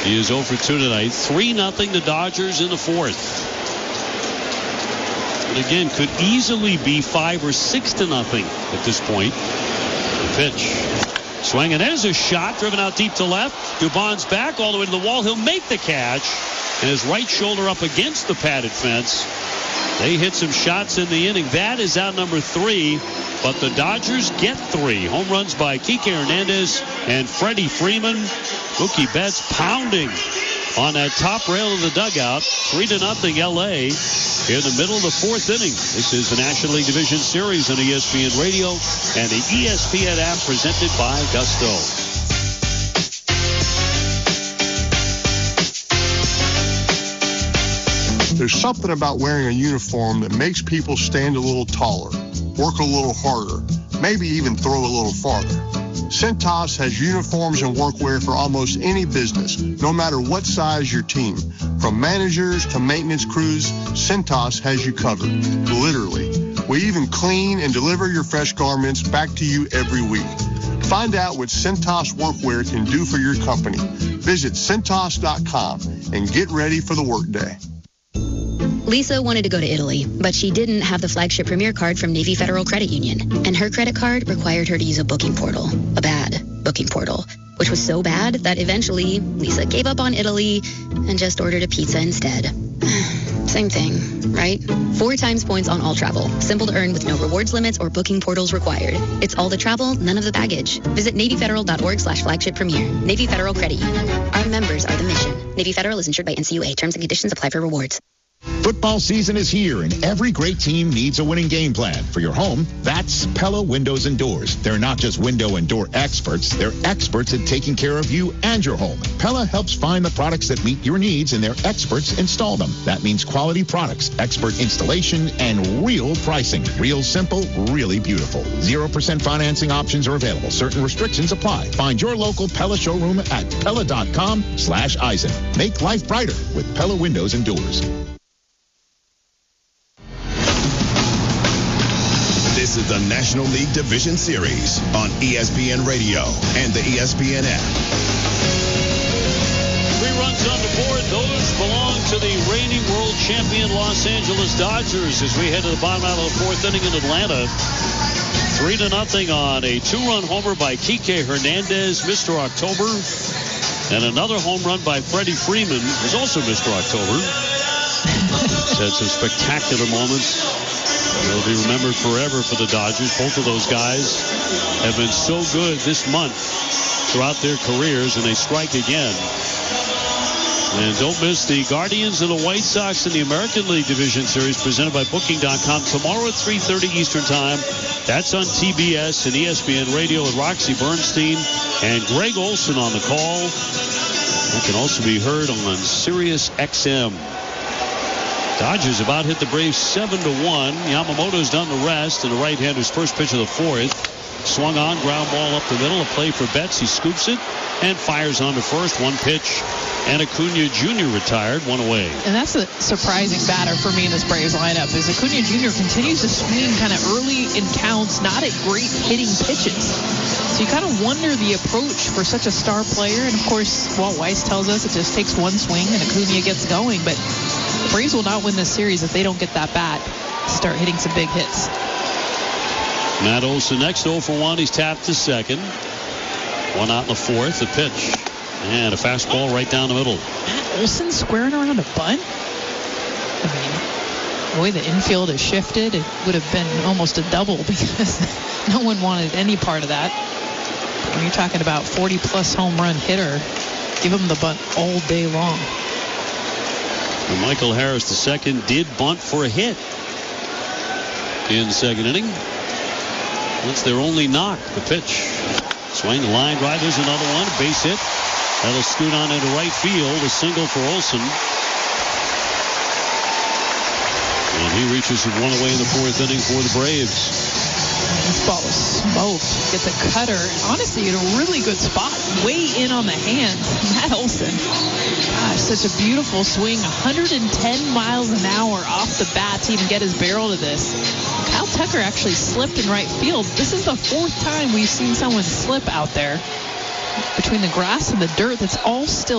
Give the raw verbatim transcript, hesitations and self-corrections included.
He is oh for two tonight. three nothing the Dodgers in the fourth. And again, could easily be five or six to nothing at this point. The pitch. Swing, and there's a shot driven out deep to left. Dubon's back all the way to the wall. He'll make the catch. And his right shoulder up against the padded fence. They hit some shots in the inning. That is out number three. But the Dodgers get three. Home runs by Kike Hernandez and Freddie Freeman. Mookie Betts pounding on that top rail of the dugout. Three to nothing L A in the middle of the fourth inning. This is the National League Division Series on E S P N Radio and the E S P N app presented by Gusto. There's something about wearing a uniform that makes people stand a little taller, work a little harder, maybe even throw a little farther. Cintas has uniforms and workwear for almost any business, no matter what size your team. From managers to maintenance crews, Cintas has you covered, literally. We even clean and deliver your fresh garments back to you every week. Find out what Cintas workwear can do for your company. Visit Cintas dot com and get ready for the workday. Lisa wanted to go to Italy, but she didn't have the flagship Premier card from Navy Federal Credit Union, and her credit card required her to use a booking portal, a bad booking portal, which was so bad that eventually Lisa gave up on Italy and just ordered a pizza instead. Same thing, right? Four times points on all travel. Simple to earn with no rewards limits or booking portals required. It's all the travel, none of the baggage. Visit Navy Federal dot org slash flagship premier. Navy Federal Credit Union. Our members are the mission. Navy Federal is insured by N C U A. Terms and conditions apply for rewards. Football season is here, and every great team needs a winning game plan. For your home, that's Pella Windows and Doors. They're not just window and door experts. They're experts at taking care of you and your home. Pella helps find the products that meet your needs, and their experts install them. That means quality products, expert installation, and real pricing. Real simple, really beautiful. zero percent financing options are available. Certain restrictions apply. Find your local Pella showroom at Pella dot com slash Eisen. Make life brighter with Pella Windows and Doors. This is the National League Division Series on E S P N Radio and the E S P N app. Three runs on the board. Those belong to the reigning world champion Los Angeles Dodgers as we head to the bottom out of the fourth inning in Atlanta. Three to nothing on a two-run homer by Kike Hernandez, Mister October. And another home run by Freddie Freeman, who's also Mister October. He's had some spectacular moments. They'll be remembered forever for the Dodgers. Both of those guys have been so good this month throughout their careers, and they strike again. And don't miss the Guardians and the White Sox in the American League Division Series presented by Booking dot com tomorrow at three thirty Eastern Time. That's on T B S and E S P N Radio with Roxy Bernstein and Greg Olson on the call. It can also be heard on Sirius X M. Dodgers about hit the Braves seven to one. Yamamoto's done the rest, and the right-hander's first pitch of the fourth. Swung on, ground ball up the middle. A play for Betts. He scoops it and fires on to first. One pitch, and Acuna Junior retired, one away. And that's a surprising batter for me in this Braves lineup, is Acuna Junior continues to swing kind of early in counts, not at great hitting pitches. So you kind of wonder the approach for such a star player. And, of course, Walt Weiss tells us it just takes one swing and Acuna gets going. But the Braves will not win this series if they don't get that bat to start hitting some big hits. Matt Olson next, oh for one. He's tapped to second. One out in the fourth. The pitch. And a fastball right down the middle. Matt Olson squaring around a bunt? I mean, the way the infield has shifted, it would have been almost a double because no one wanted any part of that. When you're talking about forty-plus home run hitter, give him the bunt all day long. And Michael Harris, the second, did bunt for a hit in the second inning. That's their only knock. The pitch. Swing, line drive. There's another one. Base hit. That'll scoot on into right field. A single for Olson. And he reaches it one away in the fourth inning for the Braves. This ball was smoked. Gets a cutter. Honestly, in a really good spot. Way in on the hands. Matt Olson. Gosh, such a beautiful swing. one hundred ten miles an hour off the bat to even get his barrel to this. Kyle Tucker actually slipped in right field. This is the fourth time we've seen someone slip out there. Between the grass and the dirt, that's all still